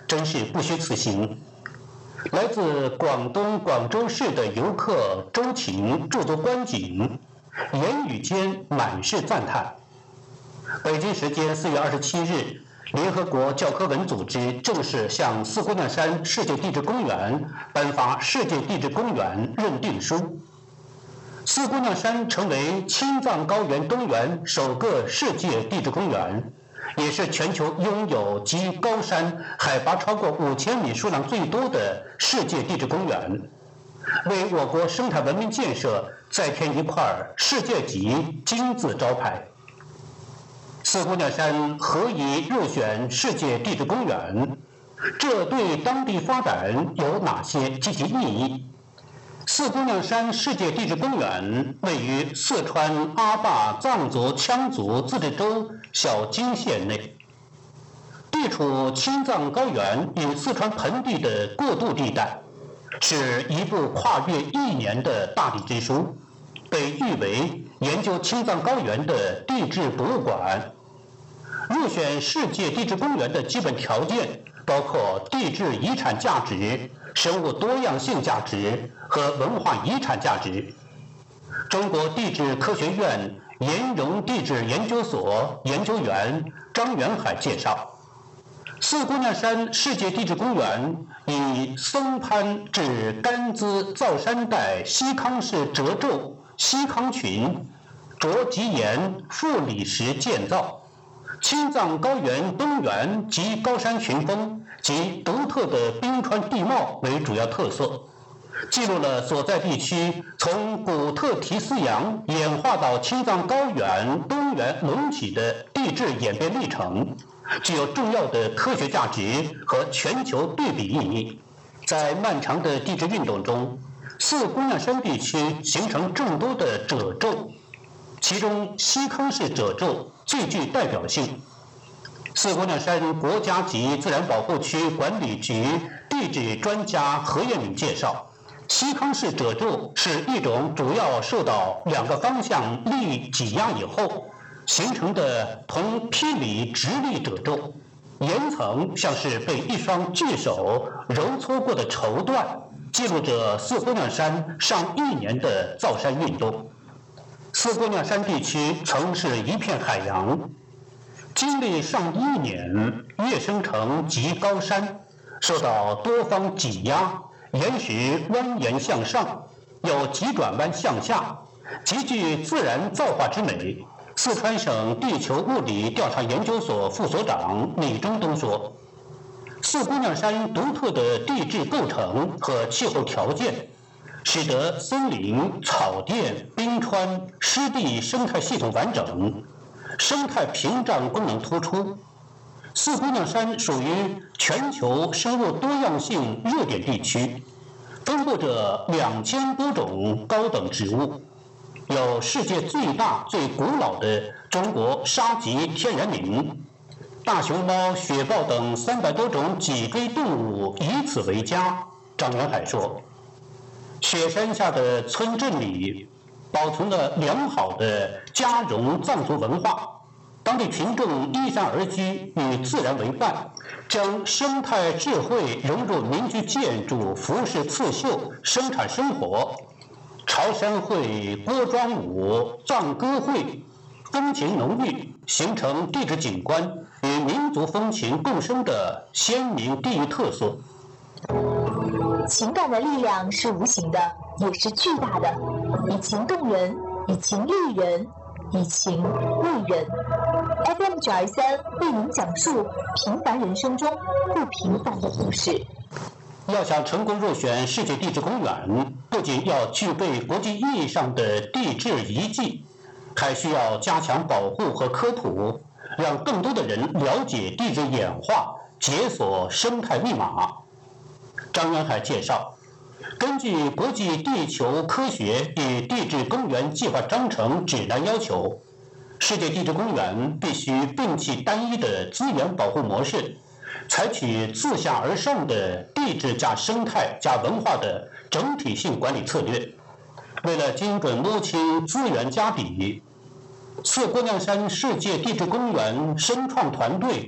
真是不虚此行。来自广东广州市的游客周晴驻足观景，言语间满是赞叹。北京时间4月27日，联合国教科文组织正式向四姑娘山世界地质公园颁发世界地质公园认定书。四姑娘山成为青藏高原东缘首个世界地质公园，也是全球拥有极高山海拔超过5000米数量最多的世界地质公园，为我国生态文明建设再添一块世界级金字招牌。四姑娘山何以入选世界地质公园？这对当地发展有哪些积极意义？四姑娘山世界地质公园位于四川阿坝藏族羌族自治州小金县内，地处青藏高原与四川盆地的过渡地带，是一部跨越1年的大地之书，被誉为研究青藏高原的地质博物馆。入选世界地质公园的基本条件包括地质遗产价值、生物多样性价值和文化遗产价值。中国地质科学院岩溶地质研究所研究员张元海介绍，四姑娘山世界地质公园以松潘至甘孜造山带西康市褶皱西康群卓极岩富理石建造，青藏高原东缘及高山群峰及独特的冰川地貌为主要特色，记录了所在地区从古特提斯洋演化到青藏高原东缘隆起的地质演变历程，具有重要的科学价值和全球对比意义。在漫长的地质运动中，四姑娘山地区形成众多的褶皱，其中西康市褶皱最具代表性。四姑娘山国家级自然保护区管理局地质专家何彦敏介绍，西康市褶皱是一种主要受到2个方向力挤压以后形成的同坯里直立褶皱，岩层像是被一双巨手揉搓过的绸缎，记录着四姑娘山上1年的造山运动。四姑娘山地区曾是一片海洋，经历上1年跃升成极高山，受到多方挤压，岩石蜿蜒向上，有急转弯向下，极具自然造化之美。四川省地球物理调查研究所副所长李中东说，四姑娘山独特的地质构成和气候条件，使得森林、草甸、冰川、湿地生态系统完整，生态屏障功能突出。四姑娘山属于全球生物多样性热点地区，分布着2000多种高等植物，有世界最大最古老的中国沙棘天然林，大熊猫、雪豹等300多种脊椎动物以此为家。张元海说，雪山下的村镇里保存了良好的嘉绒藏族文化，当地群众依山而居，与自然为伴，将生态智慧融入民居建筑、服饰、刺绣、生产生活。潮山会、郭庄舞、藏歌会风情浓郁，形成地质景观与民族风情共生的鲜明地域特色。 情感的力量是无形的，也是巨大的，以情动人，以情立人，以情为人。FM 923为您讲述平凡人生中不平凡的故事。 要想成功入选世界地质公园，不仅要具备国际意义上的地质遗迹，还需要加强保护和科普，让更多的人了解地质演化，解锁生态密码。张元海介绍，根据国际地球科学与地质公园计划章程指南要求，世界地质公园必须摒弃单一的资源保护模式，采取自下而上的地质加生态加文化的整体性管理策略。为了精准摸清资源加比，四姑娘山世界地质公园深创团队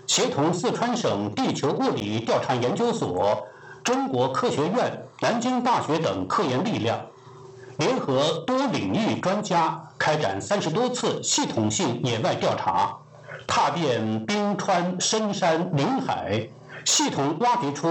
协同四川省地球物理调查研究所、中国科学院、南京大学等科研力量，联合多领域专家开展30多次系统性野外调查，踏遍冰川、深山、林海，系统挖掘出